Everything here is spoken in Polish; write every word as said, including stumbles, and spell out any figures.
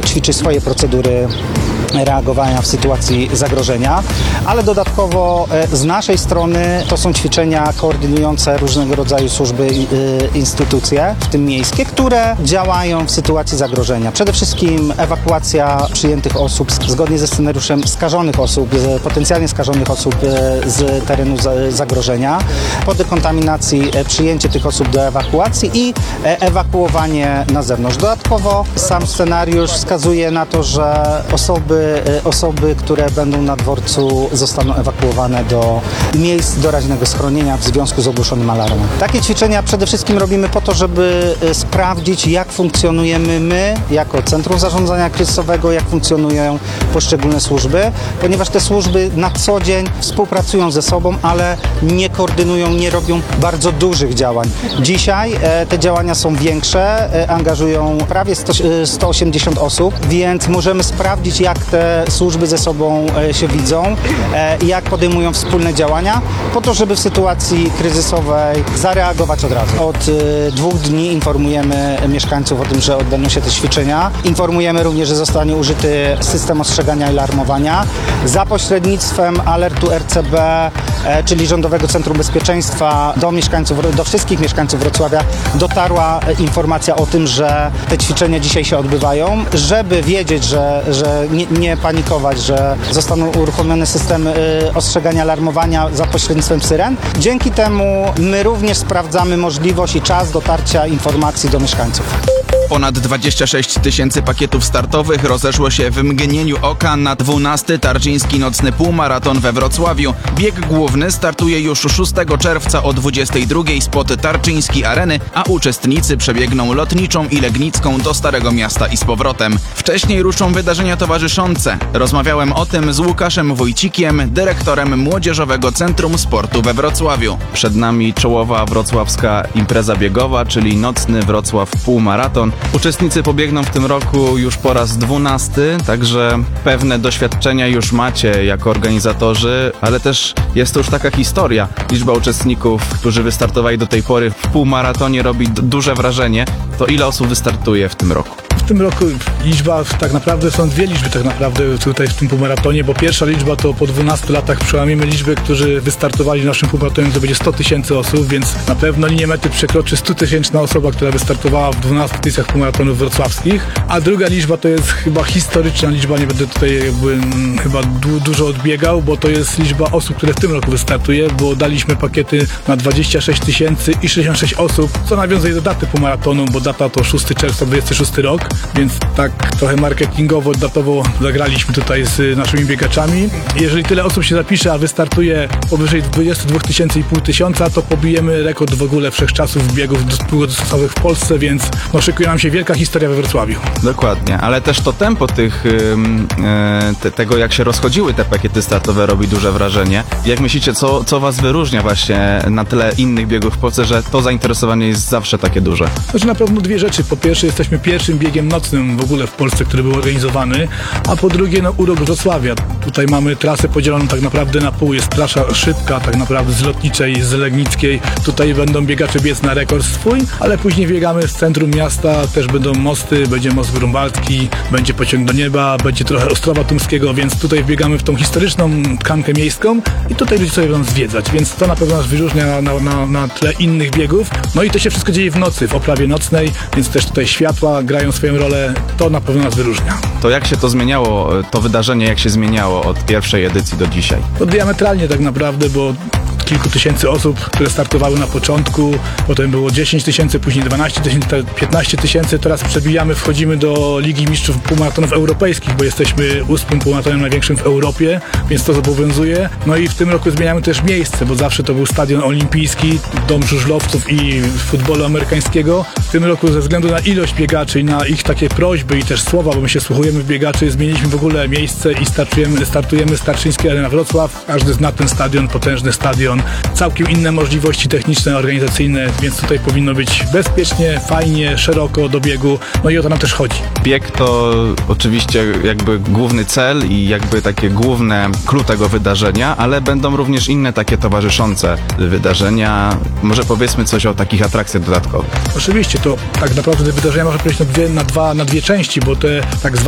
ćwiczyć swoje procedury reagowania w sytuacji zagrożenia, ale dodatkowo z naszej strony to są ćwiczenia koordynujące różnego rodzaju służby i instytucje, w tym miejskie, które działają w sytuacji zagrożenia. Przede wszystkim ewakuacja przyjętych osób zgodnie ze scenariuszem skażonych osób, potencjalnie skażonych osób z terenu zagrożenia, po dekontaminacji przyjęcie tych osób do ewakuacji i ewakuowanie na zewnątrz. Dodatkowo sam scenariusz wskazuje na to, że osoby Osoby, które będą na dworcu, zostaną ewakuowane do miejsc doraźnego schronienia w związku z ogłoszonym alarmem. Takie ćwiczenia przede wszystkim robimy po to, żeby sprawdzić, jak funkcjonujemy my jako Centrum Zarządzania Kryzysowego, jak funkcjonują poszczególne służby, ponieważ te służby na co dzień współpracują ze sobą, ale nie koordynują, nie robią bardzo dużych działań. Dzisiaj te działania są większe, angażują prawie sto osiemdziesiąt osób, więc możemy sprawdzić, jak te służby ze sobą się widzą i jak podejmują wspólne działania po to, żeby w sytuacji kryzysowej zareagować od razu. Od dwóch dni informujemy mieszkańców o tym, że odbędą się te ćwiczenia. Informujemy również, że zostanie użyty system ostrzegania i alarmowania. Za pośrednictwem alertu R C B, czyli Rządowego Centrum Bezpieczeństwa, do mieszkańców, do wszystkich mieszkańców Wrocławia dotarła informacja o tym, że te ćwiczenia dzisiaj się odbywają, żeby wiedzieć, że, że nie, nie panikować, że zostaną uruchomione systemy ostrzegania, alarmowania za pośrednictwem syren. Dzięki temu my również sprawdzamy możliwość i czas dotarcia informacji do mieszkańców. Ponad dwadzieścia sześć tysięcy pakietów startowych rozeszło się w mgnieniu oka na dwunasty Tarczyński Nocny Półmaraton we Wrocławiu. Bieg główny startuje już szóstego czerwca o dwudziestej drugiej spod Tarczyńskiej Areny, a uczestnicy przebiegną Lotniczą i Legnicką do Starego Miasta i z powrotem. Wcześniej ruszą wydarzenia towarzyszące. Rozmawiałem o tym z Łukaszem Wójcikiem, dyrektorem Młodzieżowego Centrum Sportu we Wrocławiu. Przed nami czołowa wrocławska impreza biegowa, czyli Nocny Wrocław Półmaraton. Uczestnicy pobiegną w tym roku już po raz dwunasty, także pewne doświadczenia już macie jako organizatorzy, ale też jest to już taka historia. Liczba uczestników, którzy wystartowali do tej pory w półmaratonie, robi duże wrażenie. To ile osób wystartuje w tym roku? W tym roku liczba, tak naprawdę są dwie liczby tak naprawdę tutaj w tym półmaratonie, bo pierwsza liczba to po dwunastu latach przełamiemy liczbę, którzy wystartowali w naszym półmaratonie, to będzie sto tysięcy osób, więc na pewno linię mety przekroczy stutysięczna osoba, która wystartowała w dwunastu edycjach półmaratonów wrocławskich, a druga liczba to jest chyba historyczna liczba, nie będę tutaj jakby m, chyba du dużo odbiegał, bo to jest liczba osób, które w tym roku wystartuje, bo daliśmy pakiety na dwadzieścia sześć tysięcy i sześćdziesiąt sześć osób, co nawiązuje do daty półmaratonu, bo data to szóstego czerwca dwudziesty szósty rok, więc tak trochę marketingowo, datowo zagraliśmy tutaj z naszymi biegaczami. Jeżeli tyle osób się zapisze, a wystartuje powyżej dwudziestu dwóch tysięcy i pół tysiąca, to pobijemy rekord w ogóle wszechczasów biegów długodystansowych w Polsce, więc no, szykuje nam się wielka historia we Wrocławiu. Dokładnie, ale też to tempo tych, yy, te, tego jak się rozchodziły te pakiety startowe robi duże wrażenie. Jak myślicie, co, co was wyróżnia właśnie na tle innych biegów w Polsce, że to zainteresowanie jest zawsze takie duże? Znaczy na pewno dwie rzeczy. Po pierwsze, jesteśmy pierwszym biegiem nocnym w ogóle w Polsce, który był organizowany, a po drugie no, urok Wrocławia. Tutaj mamy trasę podzieloną tak naprawdę na pół. Jest trasa szybka tak naprawdę z Lotniczej, z Legnickiej. Tutaj będą biegacze biec na rekord swój, ale później biegamy z centrum miasta, też będą mosty, będzie most Grunwaldzki, będzie pociąg do nieba, będzie trochę Ostrowa Tumskiego, więc tutaj biegamy w tą historyczną tkankę miejską i tutaj ludzie sobie będą zwiedzać, więc to na pewno nas wyróżnia na, na, na tle innych biegów. No i to się wszystko dzieje w nocy, w oprawie nocnej, więc też tutaj światła grają swoją rolę, to na pewno nas wyróżnia. To jak się to zmieniało, to wydarzenie jak się zmieniało od pierwszej edycji do dzisiaj? To diametralnie tak naprawdę, bo kilku tysięcy osób, które startowały na początku, potem było dziesięć tysięcy, później dwanaście tysięcy, piętnaście tysięcy, teraz przebijamy, wchodzimy do Ligi Mistrzów Półmaratonów Europejskich, bo jesteśmy ósmym półmaratonem największym w Europie, więc to zobowiązuje. No i w tym roku zmieniamy też miejsce, bo zawsze to był Stadion Olimpijski, Dom Żużlowców i futbolu amerykańskiego. W tym roku ze względu na ilość biegaczy i na ich takie prośby i też słowa, bo my się słuchujemy w biegaczy, zmieniliśmy w ogóle miejsce i startujemy, startujemy z Tarczyńskiej Arena Wrocław. Każdy zna ten stadion, potężny stadion, całkiem inne możliwości techniczne, organizacyjne, więc tutaj powinno być bezpiecznie, fajnie, szeroko do biegu, no i o to nam też chodzi. Bieg to oczywiście jakby główny cel i jakby takie główne clue tego wydarzenia, ale będą również inne takie towarzyszące wydarzenia. Może powiedzmy coś o takich atrakcjach dodatkowych. Oczywiście, to tak naprawdę te wydarzenia można powiedzieć na dwie, na dwa, na dwie części, bo te tak zwane